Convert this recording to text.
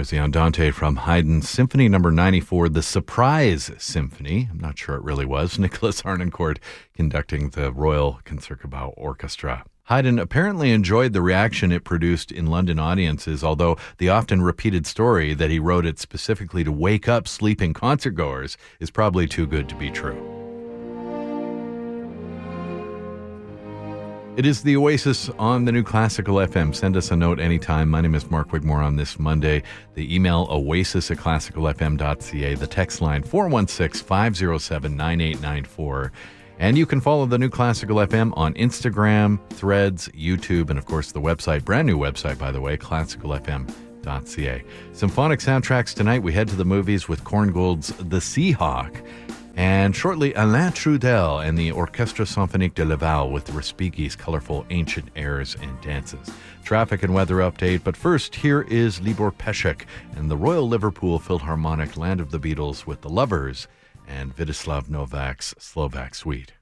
There's the Andante from Haydn's Symphony No. 94, the Surprise Symphony. I'm not sure it really was. Nicholas Harnoncourt conducting the Royal Concertgebouw Orchestra. Haydn apparently enjoyed the reaction it produced in London audiences, although the often repeated story that he wrote it specifically to wake up sleeping concertgoers is probably too good to be true. It is the Oasis on the New Classical FM. Send us a note anytime. My name is Mark Wigmore on this Monday. The email oasis@classicalfm.ca. The text line 416-507-9894. And you can follow the New Classical FM on Instagram, Threads, YouTube, and of course the website, brand new website by the way, classicalfm.ca. Symphonic soundtracks tonight. We head to the movies with Korngold's The Seahawk. And shortly, Alain Trudel and the Orchestre Symphonique de Laval with Respighi's colorful ancient airs and dances. Traffic and weather update, but first, here is Libor Pesek and the Royal Liverpool Philharmonic Land of the Beatles with The Lovers and Vidislav Novak's Slovak Suite.